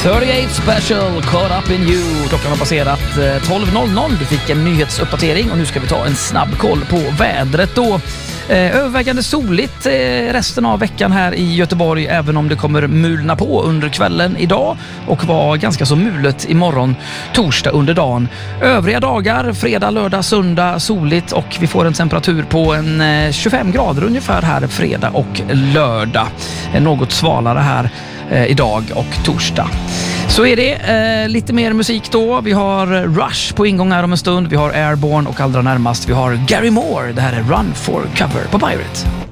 38 Special, Caught Up In You. Klockan har passerat 12.00. Du fick en nyhetsuppdatering och nu ska vi ta en snabb koll på vädret då. Övervägande soligt resten av veckan här i Göteborg, även om det kommer mulna på under kvällen idag och var ganska så mulet imorgon, torsdag under dagen. Övriga dagar, fredag, lördag, söndag, soligt och vi får en temperatur på en 25 grader ungefär här fredag och lördag. Något svalare här idag och torsdag. Så är det lite mer musik då. Vi har Rush på ingång här om en stund. Vi har Airborne och allra närmast vi har Gary Moore. Det här är Run for Cover på Pirate.